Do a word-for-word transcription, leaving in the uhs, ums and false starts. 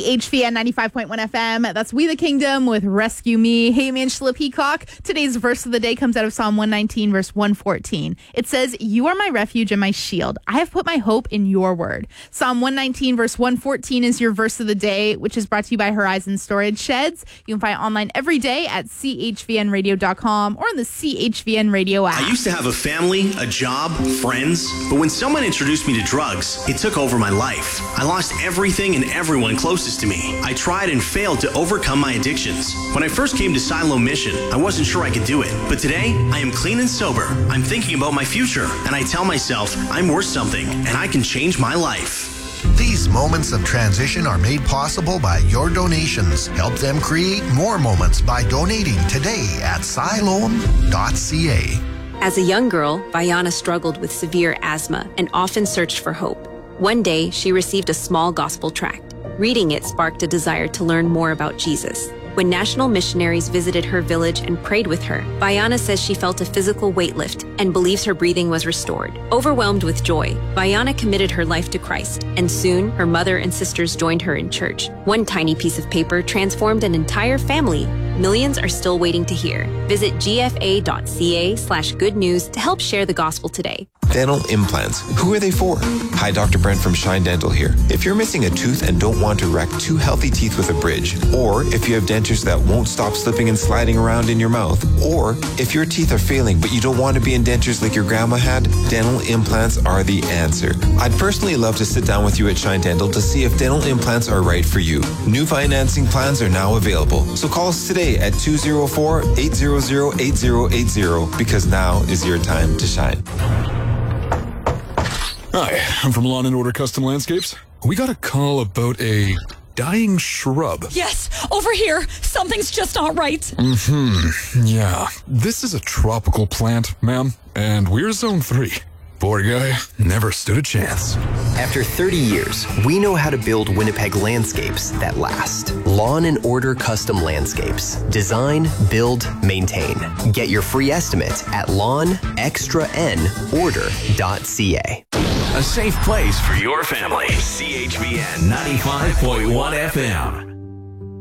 C H V N ninety-five point one F M. That's We the Kingdom with Rescue Me. Hey, I'm Angela Peacock. Today's verse of the day comes out of Psalm one nineteen, verse one fourteen. It says, "You are my refuge and my shield. I have put my hope in your word." Psalm one nineteen, verse one fourteen is your verse of the day, which is brought to you by Horizon Storage Sheds. You can find it online every day at C H V N radio dot com or in the C H V N Radio app. I used to have a family, a job, friends, but when someone introduced me to drugs, it took over my life. I lost everything and everyone closest to me. I tried and failed to overcome my addictions. When I first came to Silo Mission, I wasn't sure I could do it. But today, I am clean and sober. I'm thinking about my future, and I tell myself I'm worth something, and I can change my life. These moments of transition are made possible by your donations. Help them create more moments by donating today at siloam dot c a. As a young girl, Vayana struggled with severe asthma and often searched for hope. One day, she received a small gospel tract. Reading it sparked a desire to learn more about Jesus. When national missionaries visited her village and prayed with her, Vayana says she felt a physical weight lift and believes her breathing was restored. Overwhelmed with joy, Vayana committed her life to Christ, and soon her mother and sisters joined her in church. One tiny piece of paper transformed an entire family. Millions are still waiting to hear. Visit G F A dot C A slash good news to help share the gospel today. Dental implants. Who are they for? Hi, Doctor Brent from Shine Dental here. If you're missing a tooth and don't want to wreck two healthy teeth with a bridge, or if you have dentures that won't stop slipping and sliding around in your mouth, or if your teeth are failing but you don't want to be in dentures like your grandma had, dental implants are the answer. I'd personally love to sit down with you at Shine Dental to see if dental implants are right for you. New financing plans are now available, so call us today at two oh four, eight hundred, eight oh eight oh because now is your time to shine. Hi, I'm from Lawn and Order Custom Landscapes. We got a call about a dying shrub. Yes, over here. Something's just not right. Mm-hmm. Yeah. This is a tropical plant, ma'am, and we're zone three. Poor guy never stood a chance. After thirty years, we know how to build Winnipeg landscapes that last. Lawn and Order Custom Landscapes. Design, build, maintain. Get your free estimate at lawn extra n order dot c a. A safe place for your family. C H V N ninety-five point one F M.